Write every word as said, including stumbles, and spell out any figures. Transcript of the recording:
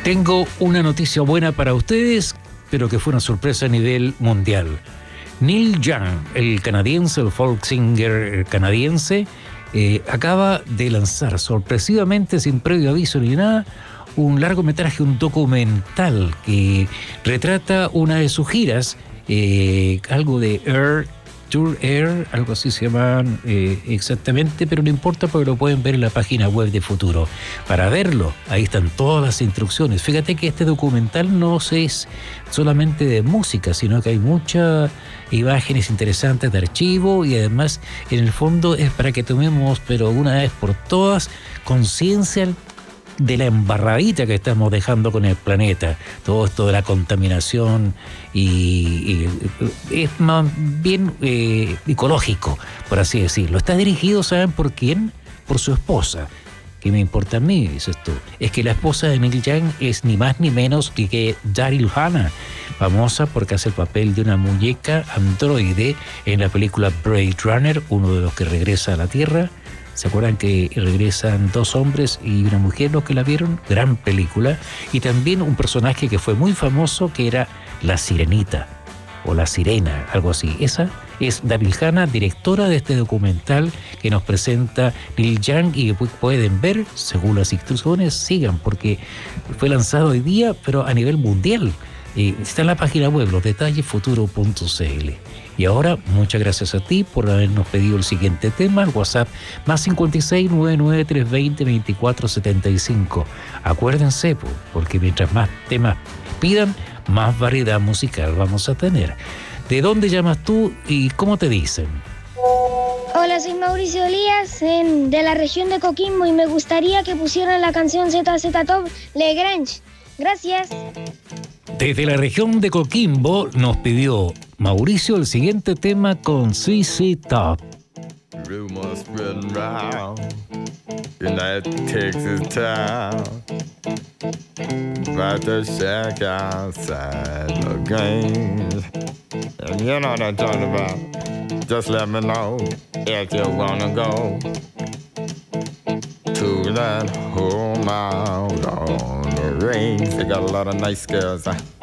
Tengo una noticia buena para ustedes, pero que fue una sorpresa a nivel mundial. Neil Young, el canadiense, el folk singer canadiense, eh, acaba de lanzar sorpresivamente, sin previo aviso ni nada, un largometraje, un documental que retrata una de sus giras, eh, algo de Air Tour Air, algo así se llaman eh, exactamente, pero no importa porque lo pueden ver en la página web de Futuro. Para verlo, ahí están todas las instrucciones. Fíjate que este documental no es solamente de música, sino que hay muchas imágenes interesantes de archivo y además, en el fondo, es para que tomemos, pero una vez por todas, conciencia de la embarradita que estamos dejando con el planeta, todo esto de la contaminación y, y es más bien eh, ecológico, por así decirlo. Está dirigido, ¿saben por quién? Por su esposa. ¿Qué me importa a mí? Dices tú. Es que la esposa de Neil Young es ni más ni menos que, que Daryl Hannah, famosa porque hace el papel de una muñeca androide en la película Blade Runner, uno de los que regresa a la Tierra. ¿Se acuerdan que regresan dos hombres y una mujer los que la vieron? Gran película. Y también un personaje que fue muy famoso, que era la Sirenita, o la Sirena, algo así. Esa es Daryl Hannah, directora de este documental que nos presenta Neil Young y que pueden ver, según las instrucciones, sigan, porque fue lanzado hoy día, pero a nivel mundial. Eh, está en la página web, los detalles futuro punto c l. Y ahora, muchas gracias a ti por habernos pedido el siguiente tema, al WhatsApp más cincuenta y seis, noventa y nueve, trescientos veinte, veinticuatro setenta y cinco. Acuérdense, porque mientras más temas pidan, más variedad musical vamos a tener. ¿De dónde llamas tú y cómo te dicen? Hola, soy Mauricio Elías, en, de la región de Coquimbo, y me gustaría que pusieran la canción Z Z Top Le Grange. Gracias. Desde la región de Coquimbo nos pidió Mauricio el siguiente tema con Z Z Top. Rumors spreading round in that Texas town about the shack outside the games. And you know what I'm talking about. Just let me know if you wanna go to that home out on the range. They got a lot of nice girls. Huh?